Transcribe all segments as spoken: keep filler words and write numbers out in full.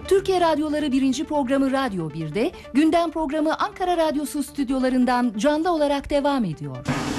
Türkiye Radyoları birinci programı Radyo bir'de, gündem programı Ankara Radyosu stüdyolarından canlı olarak devam ediyor.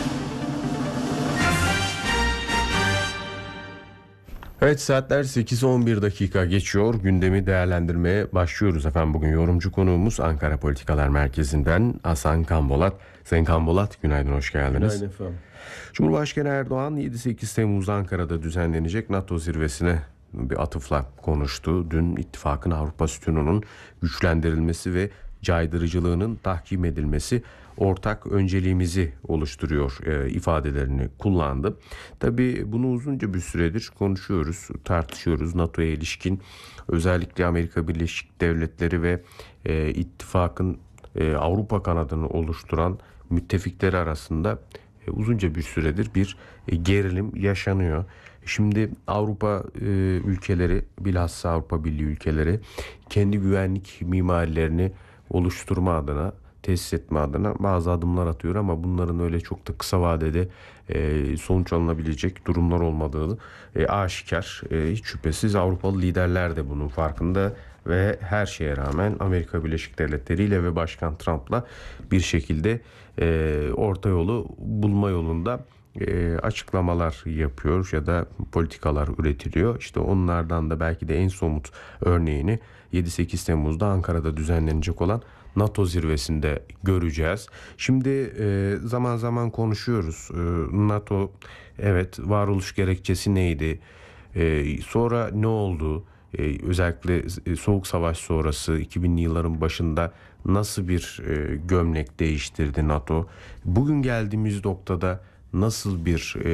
Evet, saatler sekiz on bir dakika geçiyor. Gündemi değerlendirmeye başlıyoruz efendim. Bugün yorumcu konuğumuz Ankara Politikalar Merkezi'nden Hasan Kanbolat. Sayın Kanbolat, günaydın, hoş geldiniz. Günaydın efendim. Cumhurbaşkanı Erdoğan yedi sekiz Temmuz'da Ankara'da düzenlenecek NATO zirvesine bir atıfla konuştu. Dün ittifakın Avrupa sütununun güçlendirilmesi ve caydırıcılığının tahkim edilmesi ortak önceliğimizi oluşturuyor e, ifadelerini kullandı. Tabii bunu uzunca bir süredir konuşuyoruz, tartışıyoruz. NATO'ya ilişkin özellikle Amerika Birleşik Devletleri ve e, ittifakın e, Avrupa kanadını oluşturan müttefikleri arasında e, uzunca bir süredir bir e, gerilim yaşanıyor. Şimdi Avrupa e, ülkeleri, bilhassa Avrupa Birliği ülkeleri kendi güvenlik mimarilerini oluşturma adına, tesis etme adına bazı adımlar atıyor ama bunların öyle çok da kısa vadede e, sonuç alınabilecek durumlar olmadığı e, aşikar. E, hiç şüphesiz Avrupalı liderler de bunun farkında ve her şeye rağmen Amerika Birleşik Devletleri ile ve Başkan Trump'la bir şekilde e, orta yolu bulma yolunda e, açıklamalar yapıyor ya da politikalar üretiliyor. İşte onlardan da belki de en somut örneğini yedi sekiz Temmuz'da Ankara'da düzenlenecek olan NATO zirvesinde göreceğiz. Şimdi e, zaman zaman konuşuyoruz. E, NATO, evet, varoluş gerekçesi neydi? E, sonra ne oldu? E, özellikle Soğuk Savaş sonrası iki binli yılların başında nasıl bir e, gömlek değiştirdi NATO? Bugün geldiğimiz noktada nasıl bir e,